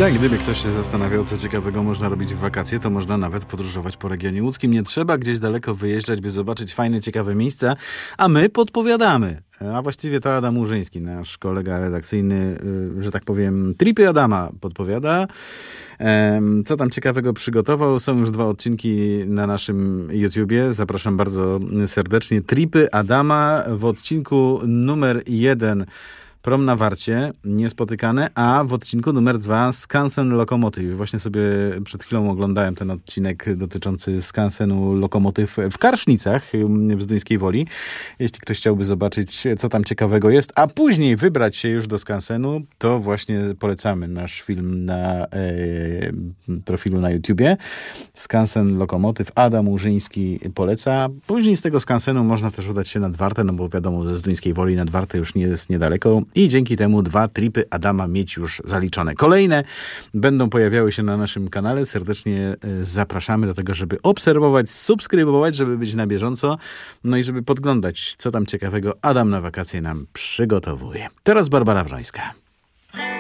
Tak, gdyby ktoś się zastanawiał, co ciekawego można robić w wakacje, to można nawet podróżować po regionie łódzkim. Nie trzeba gdzieś daleko wyjeżdżać, by zobaczyć fajne, ciekawe miejsca, a my podpowiadamy. A właściwie to Adam Murzyński, nasz kolega redakcyjny, że tak powiem, Tripy Adama podpowiada. Co tam ciekawego przygotował? Są już 2 odcinki na naszym YouTubie. Zapraszam bardzo serdecznie. Tripy Adama w odcinku numer 1 Prom na Warcie, niespotykane, a w odcinku numer 2 Skansen Lokomotyw. Właśnie sobie przed chwilą oglądałem ten odcinek dotyczący Skansenu Lokomotyw w Karsznicach w Zduńskiej Woli. Jeśli ktoś chciałby zobaczyć, co tam ciekawego jest, a później wybrać się już do Skansenu, to właśnie polecamy nasz film na profilu na YouTubie. Skansen Lokomotyw, Adam Murzyński poleca. Później z tego Skansenu można też udać się nad Wartę, no bo wiadomo, ze Zduńskiej Woli nad Wartę już nie jest niedaleko. I dzięki temu 2 tripy Adama mieć już zaliczone. Kolejne będą pojawiały się na naszym kanale. Serdecznie zapraszamy do tego, żeby obserwować, subskrybować, żeby być na bieżąco, no i żeby podglądać, co tam ciekawego Adam na wakacje nam przygotowuje. Teraz Barbara Wrońska.